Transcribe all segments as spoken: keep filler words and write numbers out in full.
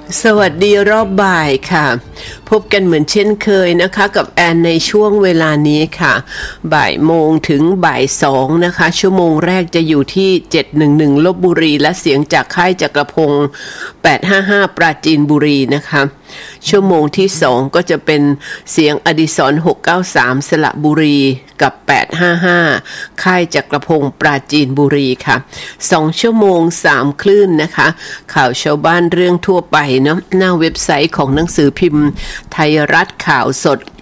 สวัสดีรอบบ่ายค่ะพบกันเหมือนเช่นเคยนะคะกับแอนในช่วงเวลานี้ค่ะบ่ายโมงถึงบ่ายสองนะคะชั่วโมงแรกจะอยู่ที่เจ็ดหนึ่งหนึ่งลพบุรีและเสียงจากค่ายจักรพงศ์แปดห้าห้าปราจีนบุรีนะคะชั่วโมงที่สองก็จะเป็นเสียงอดิศรหกเก้าสามสระบุรีกับแปดห้าห้าค่ายจักรพงศ์ปราจีนบุรีค่ะสองชั่วโมงสามคลื่นนะคะข่าวชาวบ้านเรื่องทั่วไปเนาะหน้าเว็บไซต์ของหนังสือพิมพ์ไทยรัฐข่าวสด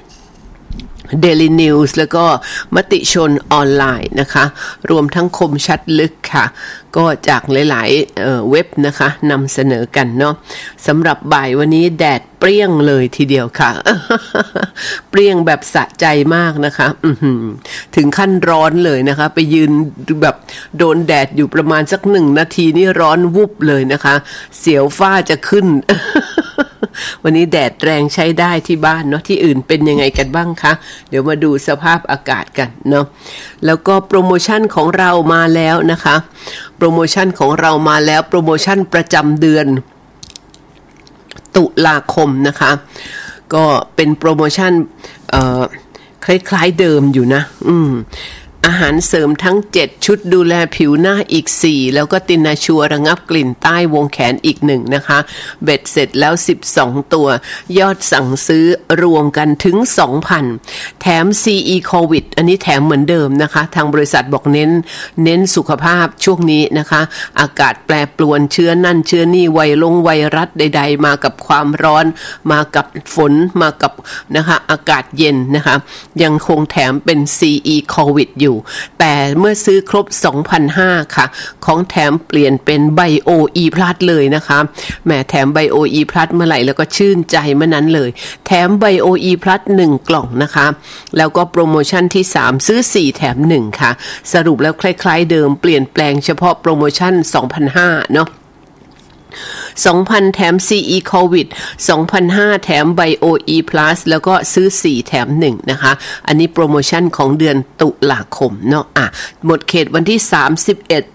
Daily News แล้วก็มติชนออนไลน์นะคะรวมทั้งคมชัดลึกค่ะก็จากหลายๆ เอ่อ เว็บนะคะนำเสนอกันเนาะสำหรับบ่ายวันนี้แดดเปรี้ยงเลยทีเดียวค่ะ เปรี้ยงแบบสะใจมากนะคะถึงขั้นร้อนเลยนะคะไปยืนแบบโดนแดดอยู่ประมาณสักหนึ่งนาทีนี่ร้อนวุบเลยนะคะเสียวฟ้าจะขึ้น วันนี้แดดแรงใช้ได้ที่บ้านเนาะที่อื่นเป็นยังไงกันบ้างคะเดี๋ยวมาดูสภาพอากาศกันเนาะแล้วก็โปรโมชั่นของเรามาแล้วนะคะโปรโมชั่นของเรามาแล้วโปรโมชั่นประจำเดือนตุลาคมนะคะก็เป็นโปรโมชั่นเอ่อคล้ายๆเดิมอยู่นะอืมอาหารเสริมทั้งเจ็ดชุดดูแลผิวหน้าอีกสี่แล้วก็ตินาชัวระงับกลิ่นใต้วงแขนอีกหนึ่งนะคะเบ็ดเสร็จแล้วสิบสองตัวยอดสั่งซื้อรวมกันถึง สองพัน แถม ซี อี Covid อันนี้แถมเหมือนเดิมนะคะทางบริษัทบอกเน้นเน้นสุขภาพช่วงนี้นะคะอากาศแปรปรวนเชื้อนั่นเชื้อนี่ไวลงไวรัสใดๆมากับความร้อนมากับฝนมากับนะคะอากาศเย็นนะคะยังคงแถมเป็น ซี อี Covid อยู่แต่เมื่อซื้อครบ สองพันห้าร้อย ค่ะของแถมเปลี่ยนเป็นไบโออีพลัสเลยนะคะแหมแถมไบโออีพลัสเมื่อไหร่แล้วก็ชื่นใจเมื่อนั้นเลยแถมไบโออีพลัสหนึ่งกล่องนะคะแล้วก็โปรโมชั่นที่สามซื้อสี่แถมหนึ่งค่ะสรุปแล้วคล้ายๆเดิมเปลี่ยนแปลงเฉพาะโปรโมชั่น สองพันห้าร้อย เนาะสองพัน แถม ซี อี Covid สองพันห้าร้อย แถม Bio E Plus แล้วก็ซื้อสี่แถมหนึ่งนะคะอันนี้โปรโมชั่นของเดือนตุลาคมเนาะอ่ะหมดเขตวันที่สามสิบเอ็ด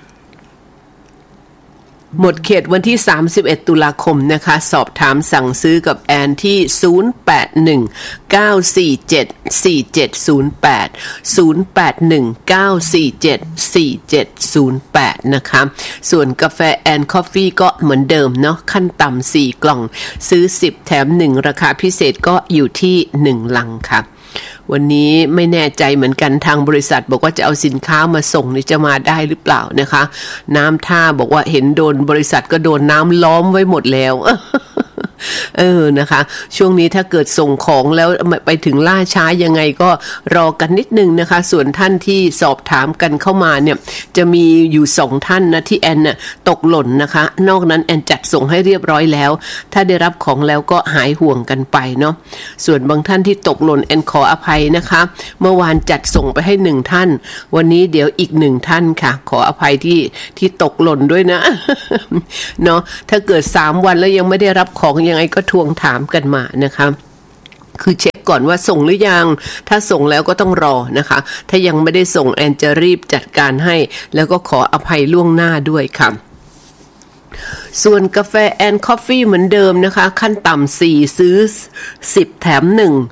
หมดเขตวันที่สามสิบเอ็ดตุลาคมนะคะสอบถามสั่งซื้อกับแอนที่ศูนย์ แปด หนึ่ง เก้า สี่ เจ็ด สี่ เจ็ด ศูนย์ แปด ศูนย์ แปด หนึ่ง เก้า สี่ เจ็ด สี่ เจ็ด ศูนย์ แปดนะคะส่วนกาแฟแอนคอฟฟี่ก็เหมือนเดิมเนาะขั้นต่ำสี่กล่องซื้อสิบแถมหนึ่งราคาพิเศษก็อยู่ที่หนึ่งลังค่ะวันนี้ไม่แน่ใจเหมือนกันทางบริษัทบอกว่าจะเอาสินค้ามาส่งนี่จะมาได้หรือเปล่านะคะน้ำท่าบอกว่าเห็นโดนบริษัทก็โดนน้ำล้อมไว้หมดแล้วเออนะคะช่วงนี้ถ้าเกิดส่งของแล้วไปถึงล่าช้ายังไงก็รอกันนิดนึงนะคะส่วนท่านที่สอบถามกันเข้ามาเนี่ยจะมีอยู่สองท่านนะที่แอนน่ะตกหล่นนะคะนอกนั้นแอนจัดส่งให้เรียบร้อยแล้วถ้าได้รับของแล้วก็หายห่วงกันไปเนาะส่วนบางท่านที่ตกหล่นแอนขออภัยนะคะเมื่อวานจัดส่งไปให้หนึ่งท่านวันนี้เดี๋ยวอีกหนึ่งท่านค่ะขออภัยที่ที่ตกหล่นด้วยนะ เนาะถ้าเกิดสามวันแล้วยังไม่ได้รับของยังไงก็ทวงถามกันมานะคะคือเช็คก่อนว่าส่งหรือยังถ้าส่งแล้วก็ต้องรอนะคะถ้ายังไม่ได้ส่งแอนจะรีบจัดการให้แล้วก็ขออภัยล่วงหน้าด้วยค่ะส่วนกาแฟแอนคอฟฟี่เหมือนเดิมนะคะขั้นต่ำสี่ซื้อสิบแถมหนึ่ง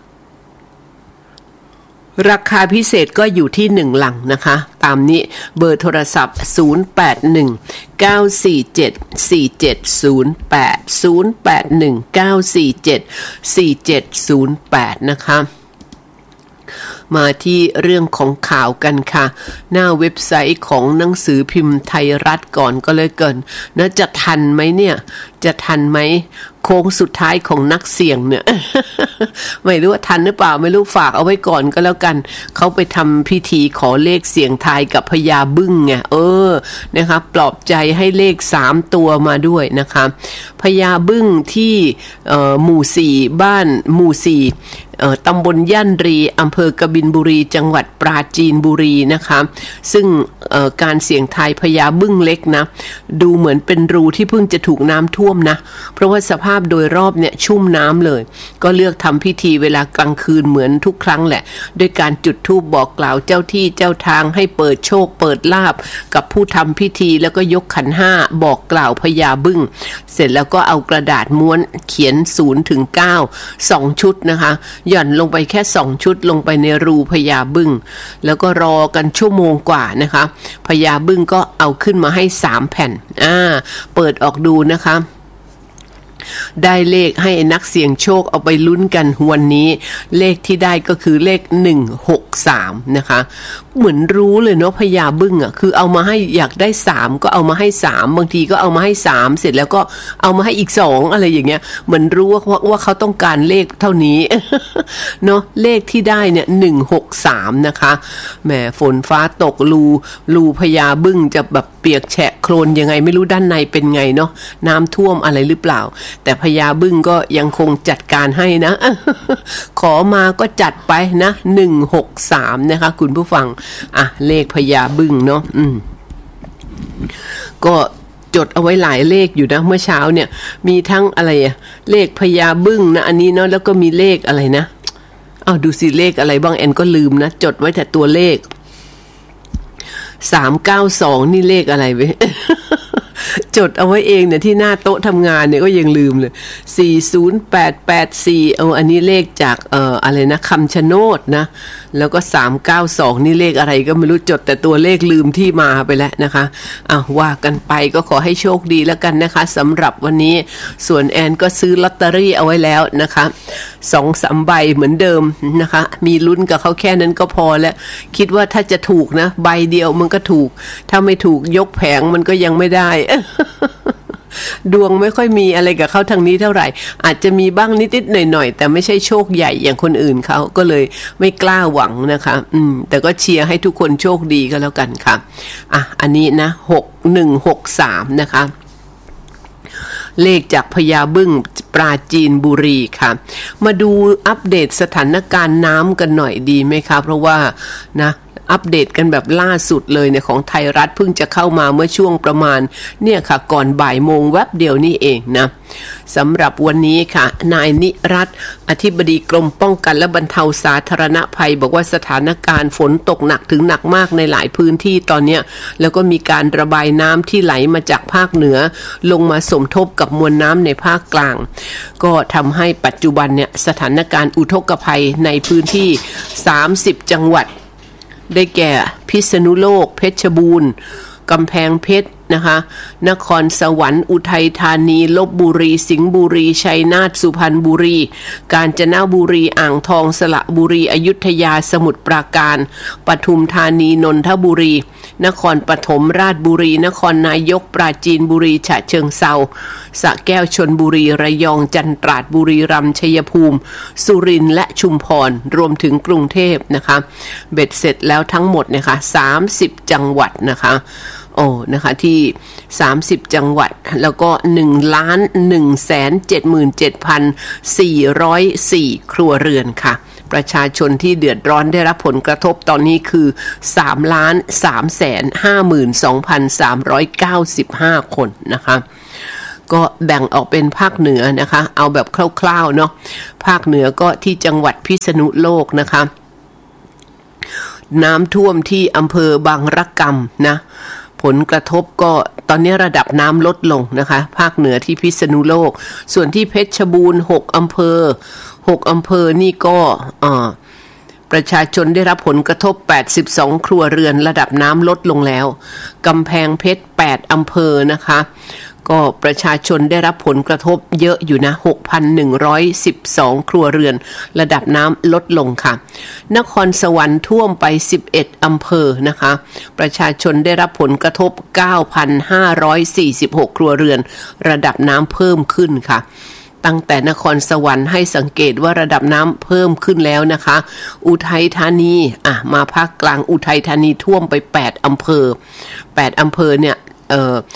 ราคาพิเศษก็อยู่ที่หนึ่งลังนะคะตามนี้เบอร์โทรศัพท์ศูนย์ แปด หนึ่ง เก้า สี่ เจ็ด สี่ เจ็ด ศูนย์ แปด ศูนย์ แปด หนึ่ง เก้า สี่ เจ็ด สี่ เจ็ด ศูนย์ แปดนะคะมาที่เรื่องของข่าวกันค่ะหน้าเว็บไซต์ของหนังสือพิมพ์ไทยรัฐก่อนก็เลยเกินนะจะทันไหมเนี่ยจะทันไหมโค้งสุดท้ายของนักเสี่ยงเนี่ย ไม่รู้ว่าทันหรือเปล่าไม่รู้ฝากเอาไว้ก่อนก็แล้วกันเขาไปทำพิธีขอเลขเสี่ยงทายกับพญาบึ้งไงเออนะคะปลอบใจให้เลขสามตัวมาด้วยนะคะพญาบึ้งที่เอ่อหมู่สี่บ้านหมู่สี่ตำบลย่านรีอำเภอกบินบุรีจังหวัดปราจีนบุรีนะคะซึ่งการเสี่ยงทายพญาบึ้งเล็กนะดูเหมือนเป็นรูที่เพิ่งจะถูกน้ำท่วมนะเพราะว่าสภาพโดยรอบเนี่ยชุ่มน้ำเลยก็เลือกทำพิธีเวลากลางคืนเหมือนทุกครั้งแหละด้วยการจุดธูปบอกกล่าวเจ้าที่เจ้าทางให้เปิดโชคเปิดลาภกับผู้ทำพิธีแล้วก็ยกขันห้าบอกกล่าวพญาบึ้งเสร็จแล้วก็เอากระดาษม้วนเขียนศูนย์ถึงเก้า สองชุดนะคะหย่อนลงไปแค่สองชุดลงไปในรูพญาบึ้งแล้วก็รอกันชั่วโมงกว่านะคะพญาบึ้งก็เอาขึ้นมาให้สามแผ่นอ่าเปิดออกดูนะคะได้เลขให้นักเสี่ยงโชคเอาไปลุ้นกันวันนี้เลขที่ได้ก็คือเลขหนึ่งหกสามนะคะเหมือนรู้เลยเนาะพญาบึ้งอ่ะคือเอามาให้อยากได้สามก็เอามาให้สามบางทีก็เอามาให้สามเสร็จแล้วก็เอามาให้อีกสองอะไรอย่างเงี้ยเหมือนรู้ว่าว่าเขาต้องการเลขเท่านี้ เนาะเลขที่ได้เนี่ยหนึ่งหกสามนะคะแหมฝนฟ้าตกรูรูพญาบึ้งจะแบบเปียกแฉะโคลนยังไงไม่รู้ด้านในเป็นไงเนาะน้ำท่วมอะไรหรือเปล่าแต่พญาบึ้งก็ยังคงจัดการให้นะ ขอมาก็จัดไปนะหนึ่งหกสามนะคะคุณผู้ฟังอ่ะเลขพญาบึ้งเนาะอืมก็จดเอาไว้หลายเลขอยู่นะเมื่อเช้าเนี่ยมีทั้งอะไรอะเลขพญาบึ้งนะอันนี้เนาะแล้วก็มีเลขอะไรนะอ้าวดูสิเลขอะไรบ้างแอนก็ลืมนะจดไว้แต่ตัวเลขสามเก้าสองนี่เลขอะไรไป จดเอาไว้เองเนี่ยที่หน้าโต๊ะทำงานเนี่ยก็ยังลืมเลยสี่ศูนย์แปดแปดสี่เอาอันนี้เลขจากเอ่ออะไรนะคำชะโนดนะแล้วก็สามเก้าสองนี่เลขอะไรก็ไม่รู้จดแต่ตัวเลขลืมที่มาไปแล้วนะคะอ่ะว่ากันไปก็ขอให้โชคดีแล้วกันนะคะสำหรับวันนี้ส่วนแอนก็ซื้อลอตเตอรี่เอาไว้แล้วนะคะสองสามใบเหมือนเดิมนะคะมีลุ้นกับเขาแค่นั้นก็พอแล้วคิดว่าถ้าจะถูกนะใบเดียวมันก็ถูกถ้าไม่ถูกยกแผงมันก็ยังไม่ได้ ดวงไม่ค่อยมีอะไรกับเขาทางนี้เท่าไหร่อาจจะมีบ้างนิดๆหน่อยๆแต่ไม่ใช่โชคใหญ่อย่างคนอื่นเขาก็เลยไม่กล้าหวังนะคะอืมแต่ก็เชียร์ให้ทุกคนโชคดีก็แล้วกันค่ะอ่ะอันนี้นะหกหนึ่งหกสามนะคะเลขจากพญาบึ้งปราจีนบุรีค่ะมาดูอัปเดตสถานการณ์น้ำกันหน่อยดีไหมคะเพราะว่านะอัปเดตกันแบบล่าสุดเลยเนี่ยของไทยรัฐเพิ่งจะเข้ามาเมื่อช่วงประมาณเนี่ยค่ะก่อนบ่ายโมงแวบเดียวนี่เองนะสำหรับวันนี้ค่ะนายนิรัตน์อธิบดีกรมป้องกันและบรรเทาสาธารณภัยบอกว่าสถานการณ์ฝนตกหนักถึงหนักมากในหลายพื้นที่ตอนนี้แล้วก็มีการระบายน้ำที่ไหลมาจากภาคเหนือลงมาสมทบกับมวลน้ำในภาคกลางก็ทำให้ปัจจุบันเนี่ยสถานการณ์อุทกภัยในพื้นที่สามสิบจังหวัดได้แก่พิษณุโลกเพชรบูรณ์กำแพงเพชรนะคะนครสวรรค์อุทัยธานีลพบุรีสิงห์บุรีชัยนาทสุพรรณบุรีกาญจนบุรีอ่างทองสระบุรีอยุธยาสมุทรปราการปทุมธานีนนทบุรีนครปฐมราชบุรีนครนายกปราจีนบุรีฉะเชิงเทราสระแก้วชลบุรีระยองจันทราดบุรีรัมย์ชัยภูมิสุรินทร์และชุมพรรวมถึงกรุงเทพนะคะเบ็ดเสร็จแล้วทั้งหมดนะคะสามสิบจังหวัดนะคะโอ้นะคะที่สามสิบจังหวัดแล้วก็ หนึ่งล้านหนึ่งแสนเจ็ดหมื่นเจ็ดพันสี่ร้อยสี่ ครัวเรือนค่ะประชาชนที่เดือดร้อนได้รับผลกระทบตอนนี้คือ สามล้านสามแสนห้าหมื่นสองพันสามร้อยเก้าสิบห้า คนนะคะก็แบ่งออกเป็นภาคเหนือนะคะเอาแบบคร่าวๆเนาะภาคเหนือก็ที่จังหวัดพิษณุโลกนะคะน้ำท่วมที่อำเภอบางระกำนะผลกระทบก็ตอนนี้ระดับน้ำลดลงนะคะภาคเหนือที่พิษณุโลกส่วนที่เพชรบูรณ์หกอำเภอหกอำเภอนี่ก็อ่าประชาชนได้รับผลกระทบแปดสิบสองครัวเรือนระดับน้ำลดลงแล้วกำแพงเพชรแปดอำเภอนะคะก็ประชาชนได้รับผลกระทบเยอะอยู่นะ หกพันหนึ่งร้อยสิบสอง ครัวเรือนระดับน้ำลดลงค่ะนครสวรรค์ท่วมไปสิบเอ็ดอำเภอนะคะประชาชนได้รับผลกระทบ เก้าพันห้าร้อยสี่สิบหก ครัวเรือนระดับน้ำเพิ่มขึ้นค่ะตั้งแต่นครสวรรค์ให้สังเกตว่าระดับน้ำเพิ่มขึ้นแล้วนะคะอุทัยธานีอ่ะมาภาคกลางอุทัยธานีท่วมไปแปดอำเภอแปดอำเภอเนี่ยเอ่อป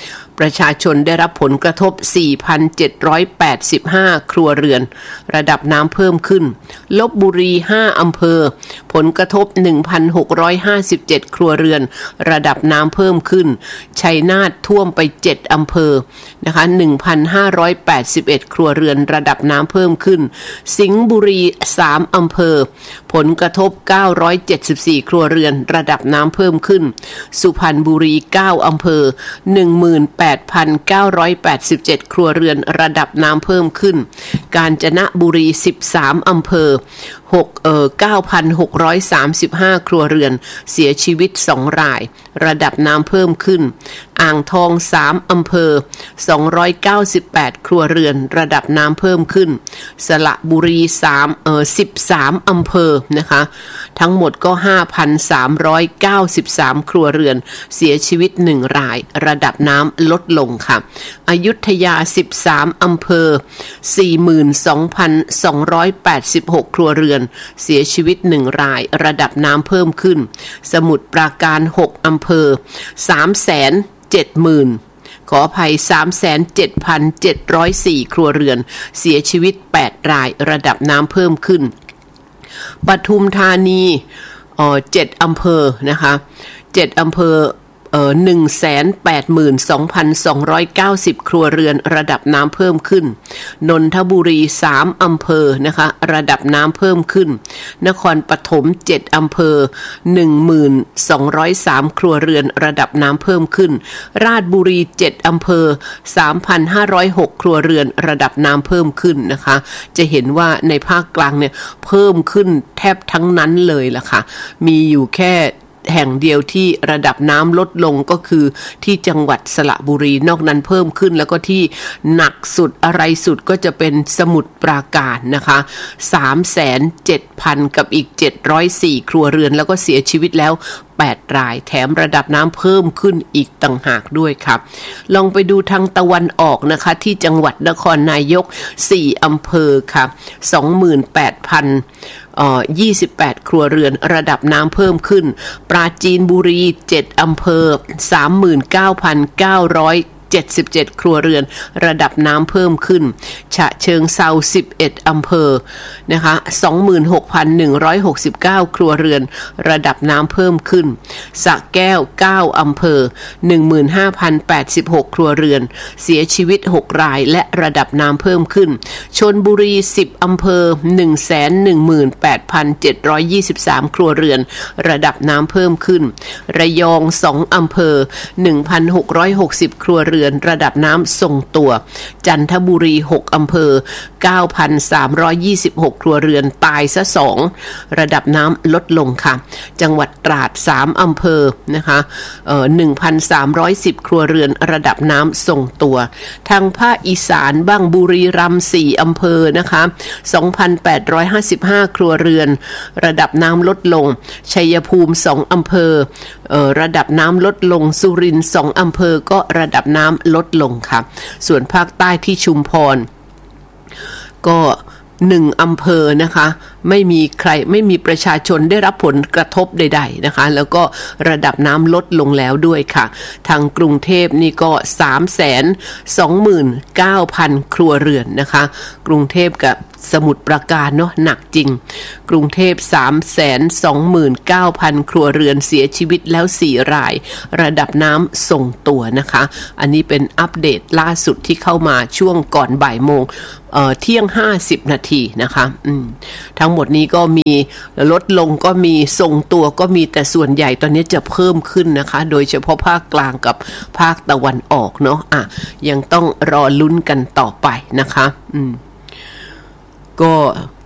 ประชาชนได้รับผลกระทบ สี่พันเจ็ดร้อยแปดสิบห้า ครัวเรือนระดับน้ำเพิ่มขึ้นลพบุรีห้าอำเภอผลกระทบ หนึ่งพันหกร้อยห้าสิบเจ็ด ครัวเรือนระดับน้ำเพิ่มขึ้นชัยนาทท่วมไปเจ็ดอำเภอนะคะ หนึ่งพันห้าร้อยแปดสิบเอ็ด ครัวเรือนระดับน้ำเพิ่มขึ้นสิงห์บุรีสามอำเภอผลกระทบเก้าร้อยเจ็ดสิบสี่ ครัวเรือนระดับน้ำเพิ่มขึ้นสุพรรณบุรีเก้าอำเภอ หนึ่งหมื่นแปดพันเก้าร้อยแปดสิบเจ็ด ครัวเรือนระดับน้ำเพิ่มขึ้นกาญจนบุรีสิบสามอำเภอหกเอ่อ เก้าพันหกร้อยสามสิบห้า ครัวเรือนเสียชีวิตสองรายระดับน้ำเพิ่มขึ้นอ่างทองสามอำเภอสองร้อยเก้าสิบแปด ครัวเรือนระดับน้ำเพิ่มขึ้นสระบุรี3เอ่อสิบสามอำเภอนะคะทั้งหมดก็ ห้าพันสามร้อยเก้าสิบสาม ครัวเรือนเสียชีวิตหนึ่งรายระดับน้ำลดลงค่ะอยุธยาสิบสามอำเภอ สี่หมื่นสองพันสองร้อยแปดสิบหก ครัวเรือนเสียชีวิตหนึ่งรายระดับน้ำเพิ่มขึ้นสมุทรปราการหกอำเภอ สามแสนเจ็ดหมื่น ขออภัย สามแสนเจ็ดพันเจ็ดร้อยสี่ ครัวเรือนเสียชีวิตแปดรายระดับน้ำเพิ่มขึ้นปทุมธานีเอ่อเจ็ดอำเภอนะคะเจ็ดอำเภอเอ่อ หนึ่งแสนแปดหมื่นสองพันสองร้อยเก้าสิบ ครัวเรือนระดับน้ำเพิ่มขึ้นนนทบุรีสามอำเภอนะคะระดับน้ำเพิ่มขึ้นนครปฐมเจ็ดอำเภอ หนึ่งหมื่นสองร้อยสาม ครัวเรือนระดับน้ำเพิ่มขึ้นราชบุรีเจ็ดอำเภอ สามพันห้าร้อยหก ครัวเรือนระดับน้ำเพิ่มขึ้นนะคะจะเห็นว่าในภาคกลางเนี่ยเพิ่มขึ้นแทบทั้งนั้นเลยล่ะค่ะมีอยู่แค่แห่งเดียวที่ระดับน้ำลดลงก็คือที่จังหวัดสระบุรีนอกนั้นเพิ่มขึ้นแล้วก็ที่หนักสุดอะไรสุดก็จะเป็นสมุทรปราการนะคะ สามแสนเจ็ดพัน กับอีกเจ็ดร้อยสี่ ครัวเรือนแล้วก็เสียชีวิตแล้วแปดรายแถมระดับน้ำเพิ่มขึ้นอีกต่างหากด้วยครับลองไปดูทางตะวันออกนะคะที่จังหวัดนครนายกสี่อำเภอค่ะ สองหมื่นแปดพันเอ่อยี่สิบแปด ครัวเรือนระดับน้ำเพิ่มขึ้นปราจีนบุรีเจ็ดอำเภอ สามหมื่นเก้าพันเก้าร้อยเจ็ดสิบเจ็ด ครัวเรือนระดับน้ำเพิ่มขึ้นฉะเชิงเทราสิบเอ็ดอำเภอนะคะ สองหมื่นหกพันหนึ่งร้อยหกสิบเก้า ครัวเรือนระดับน้ำเพิ่มขึ้นสระแก้วเก้าอำเภอ หนึ่งหมื่นห้าพันแปดสิบหก ครัวเรือนเสียชีวิตหกรายและระดับน้ำเพิ่มขึ้นชลบุรีสิบอำเภอ หนึ่งแสนหนึ่งหมื่นแปดพันเจ็ดร้อยยี่สิบสาม ครัวเรือนระดับน้ำเพิ่มขึ้นระยองสองอำเภอ หนึ่งพันหกร้อยหกสิบ ครัวเรือนระดับน้ำทรงตัวจันทบุรีหกอำเภอ เก้าพันสามร้อยยี่สิบหก ครัวเรือนตายซะสองระดับน้ำลดลงค่ะจังหวัดตราดสามอำเภอนะคะเอ่อ หนึ่งพันสามร้อยสิบ ครัวเรือนระดับน้ำทรงตัวทางภาคอีสานบ้างบุรีรัมย์สี่อำเภอนะคะ สองพันแปดร้อยห้าสิบห้า ครัวเรือนระดับน้ำลดลงชัยภูมิสองอำเภอเอ่อระดับน้ำลดลงสุรินทร์สองอำเภอก็ระดับน้ำลดลงค่ะส่วนภาคใต้ที่ชุมพรก็หนึ่งอำเภอนะคะไม่มีใครไม่มีประชาชนได้รับผลกระทบใดๆนะคะแล้วก็ระดับน้ำลดลงแล้วด้วยค่ะทางกรุงเทพนี่ก็ สามแสนสองหมื่นเก้าพัน ครัวเรือนนะคะกรุงเทพกับสมุทรปราการเนาะหนักจริงกรุงเทพ สามแสนสองหมื่นเก้าพัน ครัวเรือนเสียชีวิตแล้วสี่รายระดับน้ำทรงตัวนะคะอันนี้เป็นอัปเดตล่าสุดที่เข้ามาช่วงก่อนบ่ายโมงเอ่อเที่ยงห้าสิบนาทีนะคะอืมทั้งหมดนี้ก็มีลดลงก็มีทรงตัวก็มีแต่ส่วนใหญ่ตอนนี้จะเพิ่มขึ้นนะคะโดยเฉพาะภาคกลางกับภาคตะวันออกเนาะอ่ะยังต้องรอลุ้นกันต่อไปนะคะอืมก็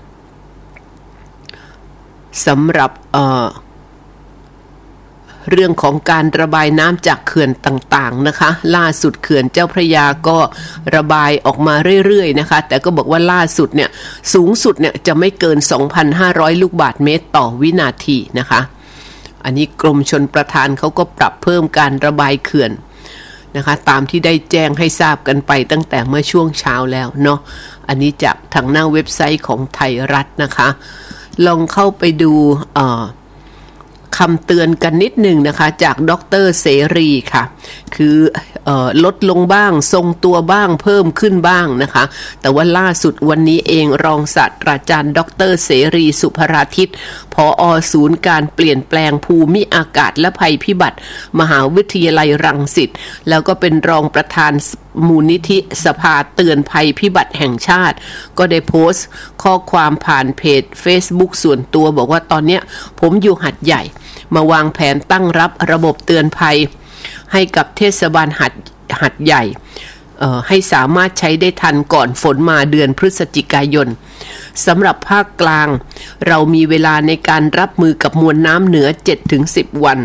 สำหรับเอ่อเรื่องของการระบายน้ำจากเขื่อนต่างๆนะคะล่าสุดเขื่อนเจ้าพระยาก็ระบายออกมาเรื่อยๆนะคะแต่ก็บอกว่าล่าสุดเนี่ยสูงสุดเนี่ยจะไม่เกิน สองพันห้าร้อย ลูกบาศก์เมตรต่อวินาทีนะคะอันนี้กรมชลประทานเขาก็ปรับเพิ่มการระบายเขื่อนนะคะตามที่ได้แจ้งให้ทราบกันไปตั้งแต่เมื่อช่วงเช้าแล้วเนาะอันนี้จากทางหน้าเว็บไซต์ของไทยรัฐนะคะลองเข้าไปดูเอ่อคำเตือนกันนิดหนึ่งนะคะจากดร.เสรีค่ะคือเอ่อลดลงบ้างทรงตัวบ้างเพิ่มขึ้นบ้างนะคะแต่ว่าล่าสุดวันนี้เองรองศาสตราจารย์ดร.เสรีสุภราทิตผอ.ศูนย์การเปลี่ยนแปลงภูมิอากาศและภัยพิบัติมหาวิทยาลัยรังสิตแล้วก็เป็นรองประธานมูลนิธิสภาเตือนภัยพิบัติแห่งชาติก็ได้โพสต์ข้อความผ่านเพจ Facebook ส่วนตัวบอกว่าตอนนี้ผมอยู่หัดใหญ่มาวางแผนตั้งรับระบบเตือนภัยให้กับเทศบาลหัดหัดใหญ่ให้สามารถใช้ได้ทันก่อนฝนมาเดือนพฤศจิกายนสำหรับภาคกลางเรามีเวลาในการรับมือกับมวลน้ำเหนือ เจ็ดถึงสิบ วัน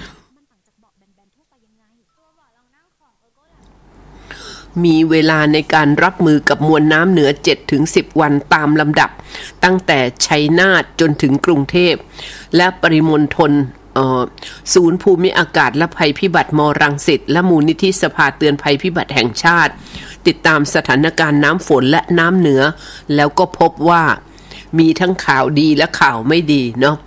มีเวลาในการรับมือกับมวลน้ำเหนือ เจ็ดถึงสิบ วันตามลำดับตั้งแต่ชัยนาทจนถึงกรุงเทพและปริมณฑลศูนย์ภูมิอากาศและภัยพิบัติมรังสิตและมูลนิธิสภาเตือนภัยพิบัติแห่งชาติติดตามสถานการณ์น้ำฝนและน้ำเหนือแล้วก็พบว่ามีทั้งข่าวดีและข่าวไม่ดีเนาะ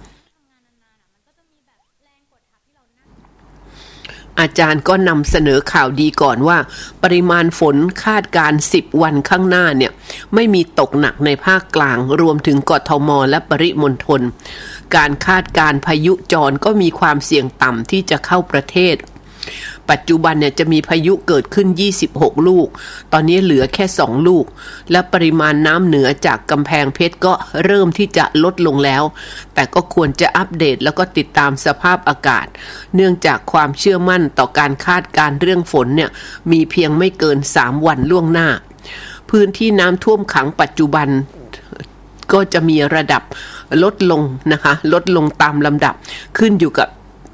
อาจารย์ก็นำเสนอข่าวดีก่อนว่าปริมาณฝนคาดการณ์สิบวันข้างหน้าเนี่ยไม่มีตกหนักในภาคกลางรวมถึงกทมและปริมณฑลการคาดการณ์พายุจรก็มีความเสี่ยงต่ำที่จะเข้าประเทศปัจจุบันเนี่ยจะมีพายุเกิดขึ้นยี่สิบหกลูกตอนนี้เหลือแค่สองลูกและปริมาณน้ำเหนือจากกำแพงเพชรก็เริ่มที่จะลดลงแล้วแต่ก็ควรจะอัปเดตแล้วก็ติดตามสภาพอากาศเนื่องจากความเชื่อมั่นต่อการคาดการณ์เรื่องฝนเนี่ยมีเพียงไม่เกินสามวันล่วงหน้าพื้นที่น้ำท่วมขังปัจจุบันก็จะมีระดับลดลงนะคะลดลงตามลำดับขึ้นอยู่กับ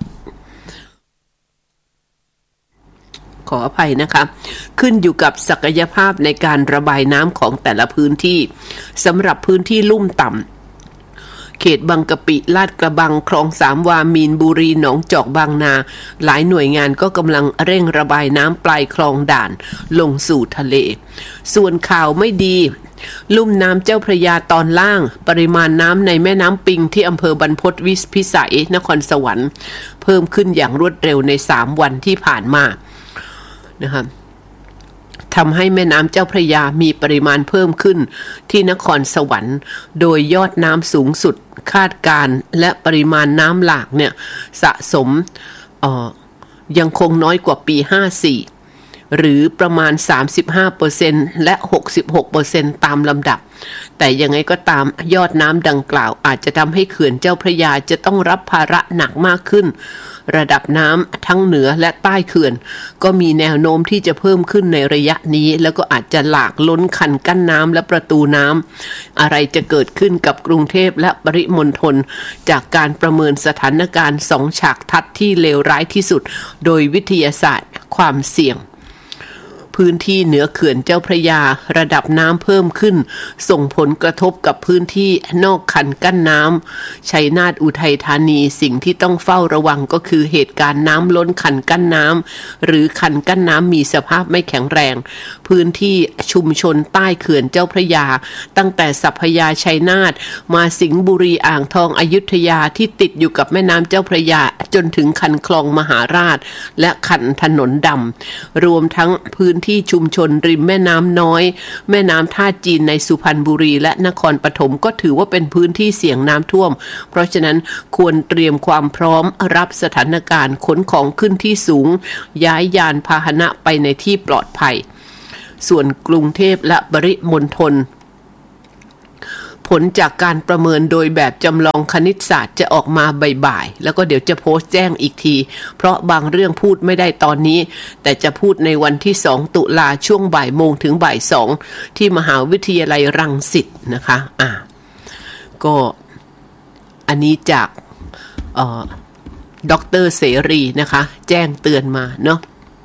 ขออภัยนะคะขึ้นอยู่กับศักยภาพในการระบายน้ำของแต่ละพื้นที่สำหรับพื้นที่ลุ่มต่ำเขตบางกะปิลาดกระบังคลองสามวามีนบุรีหนองจอกบางนาหลายหน่วยงานก็กำลังเร่งระบายน้ำปลายคลองด่านลงสู่ทะเลส่วนข่าวไม่ดีลุ่มน้ำเจ้าพระยาตอนล่างปริมาณน้ำในแม่น้ำปิงที่อำเภอบรรพตวิพิสัยนครสวรรค์เพิ่มขึ้นอย่างรวดเร็วในสามวันที่ผ่านมานะคะทำให้แม่น้ำเจ้าพระยามีปริมาณเพิ่มขึ้นที่นครสวรรค์โดยยอดน้ำสูงสุดคาดการณ์และปริมาณน้ำหลากเนี่ยสะสมเอ่อยังคงน้อยกว่าปีห้าสี่หรือประมาณ สามสิบห้าเปอร์เซ็นต์ และ หกสิบหกเปอร์เซ็นต์ ตามลำดับแต่ยังไงก็ตามยอดน้ำดังกล่าวอาจจะทำให้เขื่อนเจ้าพระยาจะต้องรับภาระหนักมากขึ้นระดับน้ำทั้งเหนือและใต้เขื่อนก็มีแนวโน้มที่จะเพิ่มขึ้นในระยะนี้แล้วก็อาจจะหลากล้นคันกั้นน้ำและประตูน้ำอะไรจะเกิดขึ้นกับกรุงเทพและปริมณฑลจากการประเมินสถานการณ์สองฉากทัศน์ที่เลวร้ายที่สุดโดยวิทยาศาสตร์ความเสี่ยงพื้นที่เหนือเขื่อนเจ้าพระยาระดับน้ำเพิ่มขึ้นส่งผลกระทบกับพื้นที่นอกคันกั้นน้ำชัยนาทอุทัยธานีสิ่งที่ต้องเฝ้าระวังก็คือเหตุการณ์น้ำล้นคันกั้นน้ำหรือคันกั้นน้ำมีสภาพไม่แข็งแรงพื้นที่ชุมชนใต้เขื่อนเจ้าพระยาตั้งแต่สัพพยาชัยนาทมาสิงห์บุรีอ่างทองอยุธยาที่ติดอยู่กับแม่น้ำเจ้าพระยาจนถึงคันคลองมหาราชและคันถนนดำรวมทั้งพื้นที่ชุมชนริมแม่น้ำน้อยแม่น้ำท่าจีนในสุพรรณบุรีและนครปฐมก็ถือว่าเป็นพื้นที่เสี่ยงน้ำท่วมเพราะฉะนั้นควรเตรียมความพร้อมรับสถานการณ์ขนของขึ้นที่สูงย้ายยานพาหนะไปในที่ปลอดภัยส่วนกรุงเทพและปริมณฑลผลจากการประเมินโดยแบบจำลองคณิตศาสตร์จะออกมาบ่ายๆแล้วก็เดี๋ยวจะโพสต์แจ้งอีกทีเพราะบางเรื่องพูดไม่ได้ตอนนี้แต่จะพูดในวันที่สองตุลาช่วงบ่ายโมงถึงบ่ายสองที่มหาวิทยาลัยรังสิตนะคะอ่ะก็อันนี้จากเอ่อดร.เสรีนะคะแจ้งเตือนมาเนาะ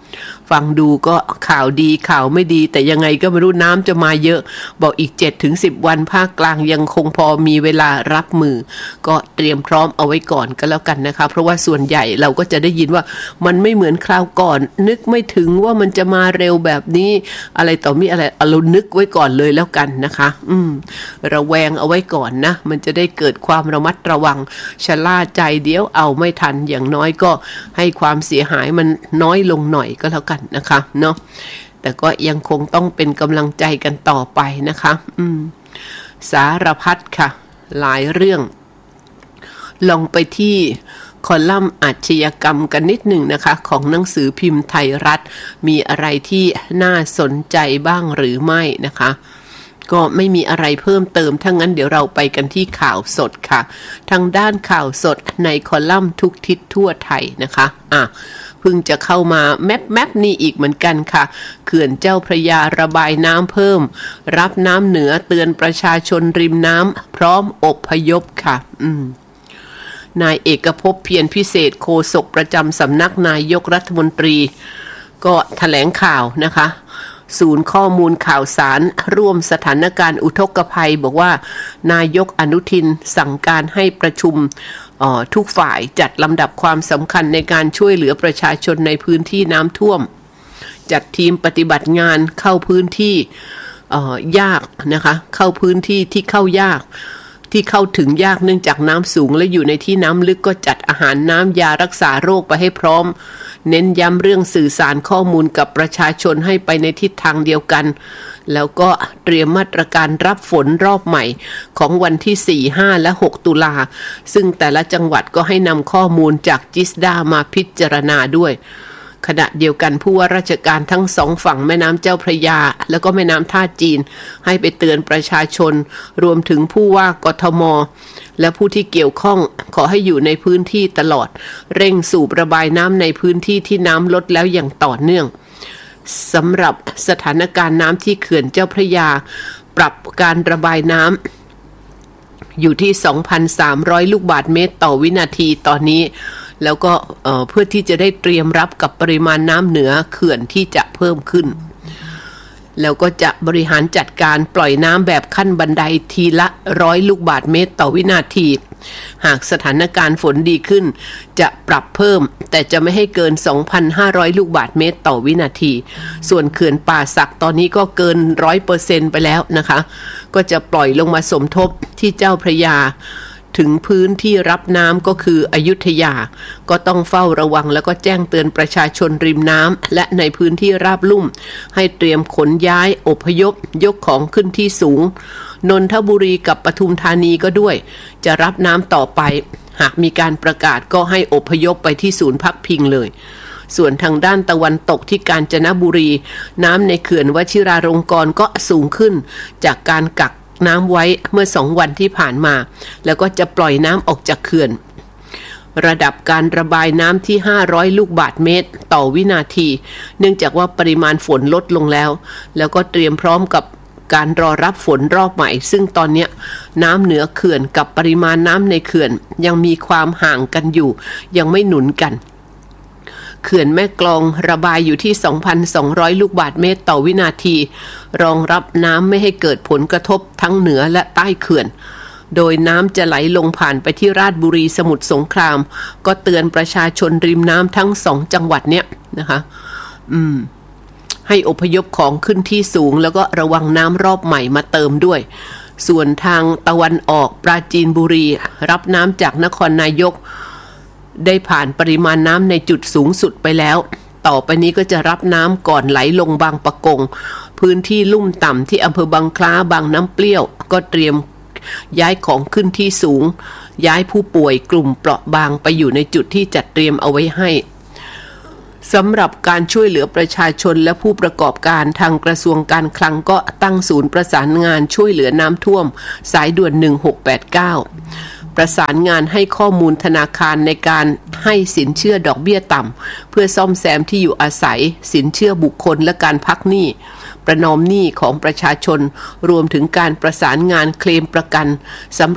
ฟังดูก็ข่าวดีข่าวไม่ดีแต่ยังไงก็ไม่รู้น้ำจะมาเยอะบอกอีก เจ็ดถึงสิบ วันภาคกลางยังคงพอมีเวลารับมือก็เตรียมพร้อมเอาไว้ก่อนก็แล้วกันนะคะเพราะว่าส่วนใหญ่เราก็จะได้ยินว่ามันไม่เหมือนคราวก่อนนึกไม่ถึงว่ามันจะมาเร็วแบบนี้อะไรต่อมีอะไรเรานึกไว้ก่อนเลยแล้วกันนะคะอืมระแวงเอาไว้ก่อนนะมันจะได้เกิดความระมัดระวังชะล่าใจเดี๋ยวเอาไม่ทันอย่างน้อยก็ให้ความเสียหายมันน้อยลงหน่อยก็แล้วกันนะคะเนาะแต่ก็ยังคงต้องเป็นกำลังใจกันต่อไปนะคะอืมสารพัดค่ะหลายเรื่องลองไปที่คอลัมน์อาชญากรรมกันนิดหนึ่งนะคะของหนังสือพิมพ์ไทยรัฐมีอะไรที่น่าสนใจบ้างหรือไม่นะคะก็ไม่มีอะไรเพิ่มเติมถ้างั้นเดี๋ยวเราไปกันที่ข่าวสดค่ะทางด้านข่าวสดในคอลัมน์ทุกทิศทั่วไทยนะคะอ่ะเพิ่งจะเข้ามาแมปแมปนี่อีกเหมือนกันค่ะเขื่อนเจ้าพระยาระบายน้ำเพิ่มรับน้ำเหนือเตือนประชาชนริมน้ำพร้อมอพยพค่ะอืมนายเอกภพเพียรพิเศษโฆษกประจำสำนักนายกรัฐมนตรีก็แถลงข่าวนะคะศูนย์ข้อมูลข่าวสารร่วมสถานการณ์อุทกภัยบอกว่านายกอนุทินสั่งการให้ประชุมทุกฝ่ายจัดลำดับความสำคัญในการช่วยเหลือประชาชนในพื้นที่น้ำท่วมจัดทีมปฏิบัติงานเข้าพื้นที่ยากนะคะเข้าพื้นที่ที่เข้ายากที่เข้าถึงยากเนื่องจากน้ำสูงและอยู่ในที่น้ำลึกก็จัดอาหารน้ำยารักษาโรคไปให้พร้อมเน้นย้ำเรื่องสื่อสารข้อมูลกับประชาชนให้ไปในทิศทางเดียวกันแล้วก็เตรียมมาตรการรับฝนรอบใหม่ของวันที่สี่ ห้าและหกตุลาซึ่งแต่ละจังหวัดก็ให้นำข้อมูลจากจิสดามาพิจารณาด้วยขณะเดียวกันผู้ว่าราชการทั้งสองฝั่งแม่น้ำเจ้าพระยาแล้วก็แม่น้ำท่าจีนให้ไปเตือนประชาชนรวมถึงผู้ว่ากทมและผู้ที่เกี่ยวข้องขอให้อยู่ในพื้นที่ตลอดเร่งสูบระบายน้ำในพื้นที่ที่น้ำลดแล้วอย่างต่อเนื่องสำหรับสถานการณ์น้ำที่เขื่อนเจ้าพระยาปรับการระบายน้ำอยู่ที่ สองพันสามร้อย ลูกบาศก์เมตรต่อวินาทีตอนนี้แล้วก็เอ่อเพื่อที่จะได้เตรียมรับกับปริมาณน้ำเหนือเขื่อนที่จะเพิ่มขึ้นแล้วก็จะบริหารจัดการปล่อยน้ำแบบขั้นบันไดทีละร้อยลูกบาศก์เมตรต่อวินาทีหากสถานการณ์ฝนดีขึ้นจะปรับเพิ่มแต่จะไม่ให้เกิน สองพันห้าร้อย ลูกบาศก์เมตรต่อวินาทีส่วนเขื่อนป่าสักตอนนี้ก็เกิน หนึ่งร้อยเปอร์เซ็นต์ ไปแล้วนะคะก็จะปล่อยลงมาสมทบที่เจ้าพระยาถึงพื้นที่รับน้ำก็คืออยุธยาก็ต้องเฝ้าระวังแล้วก็แจ้งเตือนประชาชนริมน้ำและในพื้นที่ราบลุ่มให้เตรียมขนย้ายอพยพยกของขึ้นที่สูงนนทบุรีกับปทุมธานีก็ด้วยจะรับน้ำต่อไปหากมีการประกาศก็ให้อพยพไปที่ศูนย์พักพิงเลยส่วนทางด้านตะวันตกที่กาญจนบุรีน้ำในเขื่อนวชิราลงกรณ์ก็สูงขึ้นจากการกักน้ำไว้เมื่อสองวันที่ผ่านมาแล้วก็จะปล่อยน้ำออกจากเขื่อนระดับการระบายน้ำที่ห้าร้อยลูกบาศก์เมตรต่อวินาทีเนื่องจากว่าปริมาณฝนลดลงแล้วแล้วก็เตรียมพร้อมกับการรอรับฝนรอบใหม่ซึ่งตอนนี้น้ำเหนือเขื่อนกับปริมาณน้ำในเขื่อนยังมีความห่างกันอยู่ยังไม่หนุนกันเขื่อนแม่กลองระบายอยู่ที่ สองพันสองร้อย ลูกบาศก์เมตรต่อวินาทีรองรับน้ำไม่ให้เกิดผลกระทบทั้งเหนือและใต้เขื่อนโดยน้ำจะไหลลงผ่านไปที่ราชบุรีสมุทรสงครามก็เตือนประชาชนริมน้ำทั้งสองจังหวัดเนี้ยนะคะอืมให้อพยพของขึ้นที่สูงแล้วก็ระวังน้ำรอบใหม่มาเติมด้วยส่วนทางตะวันออกปราจีนบุรีรับน้ำจากนครนายกได้ผ่านปริมาณน้ำในจุดสูงสุดไปแล้วต่อไปนี้ก็จะรับน้ำก่อนไหลลงบางปะกงพื้นที่ลุ่มต่ำที่อำเภอบางคล้าบางน้ำเปรี้ยวก็เตรียมย้ายของขึ้นที่สูงย้ายผู้ป่วยกลุ่มเปราะบางไปอยู่ในจุดที่จัดเตรียมเอาไว้ให้สำหรับการช่วยเหลือประชาชนและผู้ประกอบการทางกระทรวงการคลังก็ตั้งศูนย์ประสานงานช่วยเหลือน้ำท่วมสายด่วนหนึ่งหกแปดเก้าประสานงานให้ข้อมูลธนาคารในการให้สินเชื่อดอกเบี้ยต่ำเพื่อซ่อมแซมที่อยู่อาศัยสินเชื่อบุคคลและการพักหนี้ประนอมหนี้ของประชาชนรวมถึงการประสานงานเคลมประกันสำ